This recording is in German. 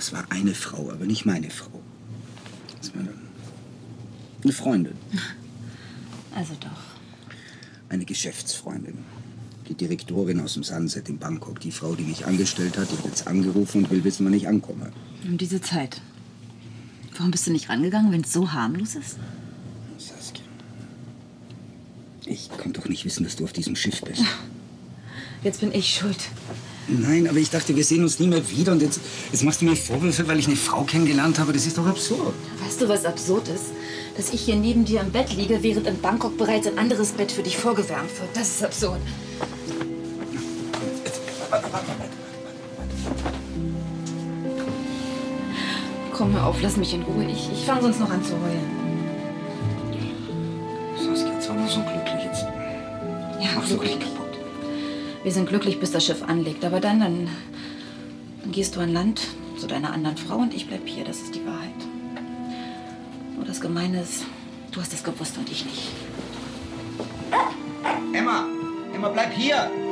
Das war eine Frau, aber nicht meine Frau. Das war eine Freundin. Also doch. Eine Geschäftsfreundin. Die Direktorin aus dem Sunset in Bangkok. Die Frau, die mich angestellt hat, die hat jetzt angerufen und will wissen, wann ich ankomme. Um diese Zeit. Warum bist du nicht rangegangen, wenn es so harmlos ist? Saskia, ich konnte doch nicht wissen, dass du auf diesem Schiff bist. Jetzt bin ich schuld. Nein, aber ich dachte, wir sehen uns nie mehr wieder. Und jetzt machst du mir Vorwürfe, weil ich eine Frau kennengelernt habe. Das ist doch absurd. Weißt du, was absurd ist? Dass ich hier neben dir im Bett liege, während in Bangkok bereits ein anderes Bett für dich vorgewärmt wird. Das ist absurd. Komm, hör auf, lass mich in Ruhe. Ich fange sonst noch an zu heulen. Saskia, jetzt waren wir so glücklich. Jetzt machst du dich kaputt. Wir sind glücklich, bis das Schiff anlegt. Aber dann gehst du an Land zu deiner anderen Frau und ich bleib hier. Das ist die Wahrheit. Nur das Gemeine ist, du hast es gewusst und ich nicht. Emma, bleib hier!